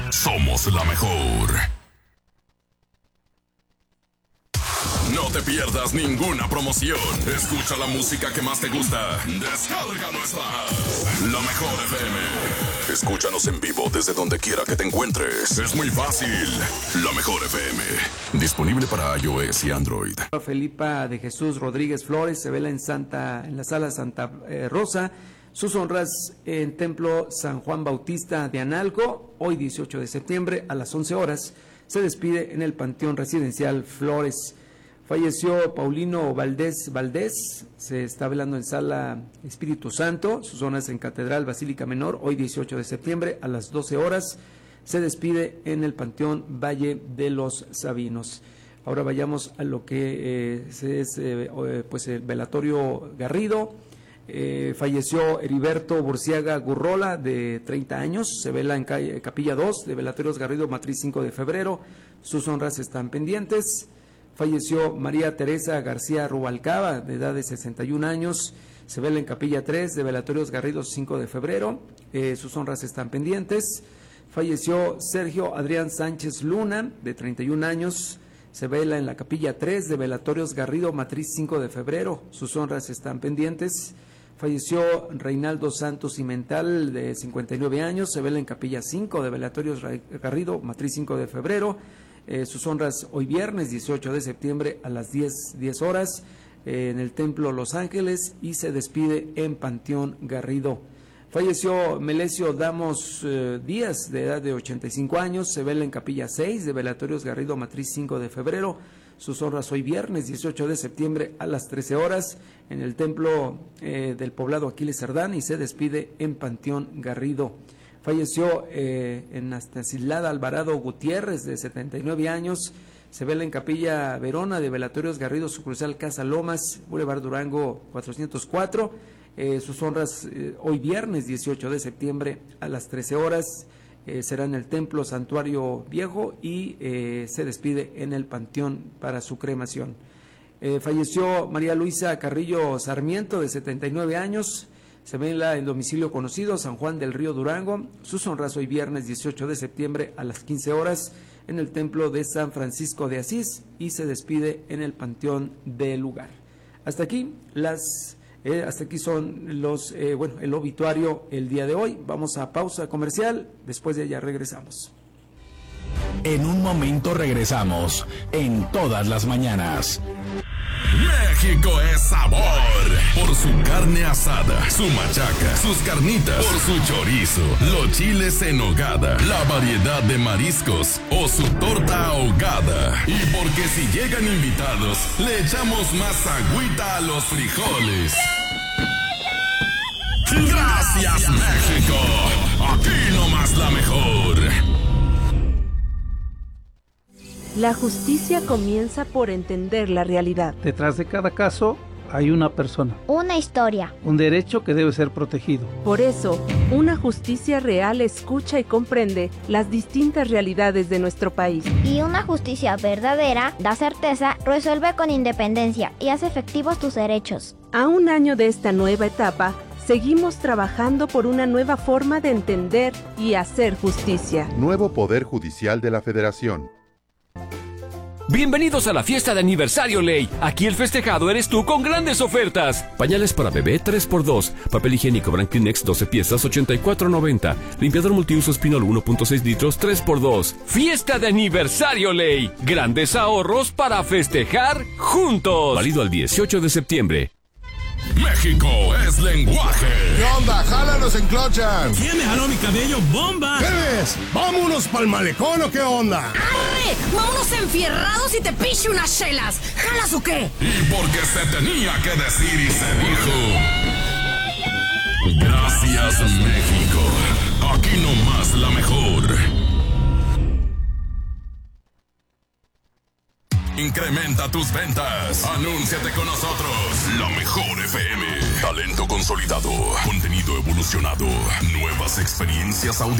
somos la mejor. No te pierdas ninguna promoción. Escucha la música que más te gusta. Descarga nuestra app, La Mejor FM. Escúchanos en vivo desde donde quiera que te encuentres. Es muy fácil. La Mejor FM. Disponible para iOS y Android. Felipa de Jesús Rodríguez Flores se vela en la sala Santa Rosa. Sus honras en Templo San Juan Bautista de Analco. Hoy 18 de septiembre a las 11 horas. Se despide en el Panteón Residencial Flores. Falleció Paulino Valdés, se está velando en Sala Espíritu Santo, sus zonas en Catedral Basílica Menor, hoy 18 de septiembre a las 12 horas, se despide en el Panteón Valle de los Sabinos. Ahora vayamos a lo que es el velatorio Garrido. Falleció Heriberto Burciaga Gurrola, de 30 años, se vela en Capilla 2 de Velatorios Garrido, Matriz 5 de febrero, sus honras están pendientes. Falleció María Teresa García Rubalcaba, de edad de 61 años, se vela en Capilla 3 de Velatorios Garrido 5 de febrero, sus honras están pendientes. Falleció Sergio Adrián Sánchez Luna, de 31 años, se vela en la Capilla 3 de Velatorios Garrido Matriz 5 de febrero, sus honras están pendientes. Falleció Reinaldo Santos Cimental, de 59 años, se vela en Capilla 5 de Velatorios Garrido Matriz 5 de febrero. Sus honras hoy viernes 18 de septiembre a las 10 horas en el Templo Los Ángeles y se despide en Panteón Garrido. Falleció Melesio Damos Díaz, de edad de 85 años, se vela en Capilla 6 de Velatorios Garrido Matriz 5 de febrero. Sus honras hoy viernes 18 de septiembre a las 13 horas en el Templo del Poblado Aquiles Cerdán y se despide en Panteón Garrido. Falleció en Astasilada Alvarado Gutiérrez, de 79 años, se vela en Capilla Verona de Velatorios Garrido, sucursal Casa Lomas, Boulevard Durango 404. Sus honras hoy viernes 18 de septiembre a las 13 horas será en el Templo Santuario Viejo y se despide en el Panteón para su cremación. Falleció María Luisa Carrillo Sarmiento, de 79 años, se vela en domicilio conocido, San Juan del Río Durango. Sus honras hoy viernes 18 de septiembre a las 15 horas en el Templo de San Francisco de Asís y se despide en el Panteón del lugar. Hasta aquí son el obituario el día de hoy. Vamos a pausa comercial, después de ella regresamos. En un momento regresamos en Todas las Mañanas. México es sabor por su carne asada, su machaca, sus carnitas, por su chorizo, los chiles en nogada, la variedad de mariscos o su torta ahogada. Y porque si llegan invitados, le echamos más agüita a los frijoles. Gracias, México. Aquí nomás la mejor. La justicia comienza por entender la realidad. Detrás de cada caso hay una persona. Una historia. Un derecho que debe ser protegido. Por eso, una justicia real escucha y comprende las distintas realidades de nuestro país. Y una justicia verdadera da certeza, resuelve con independencia y hace efectivos tus derechos. A un año de esta nueva etapa, seguimos trabajando por una nueva forma de entender y hacer justicia. Nuevo Poder Judicial de la Federación. Bienvenidos a la fiesta de aniversario Ley. Aquí el festejado eres tú con grandes ofertas. Pañales para bebé 3x2. Papel higiénico Brand Kleenex 12 piezas 84.90. Limpiador multiuso Spinol 1.6 litros 3x2. Fiesta de aniversario Ley. Grandes ahorros para festejar juntos. Válido al 18 de septiembre. México es lenguaje. ¿Qué onda? ¡Jálanos en clochan! ¿Quién me jaló mi cabello? ¡Bomba! ¿Qué ves? ¿Vámonos pa'l malecón o qué onda? ¡Arre! ¡Vámonos enfierrados y te piche unas chelas! ¿Jalas o qué? Y porque se tenía que decir y se dijo. Gracias, México. Aquí nomás la mejor. Incrementa tus ventas. Anúnciate con nosotros. La Mejor FM. Talento consolidado. Contenido evolucionado. Nuevas experiencias auditivas.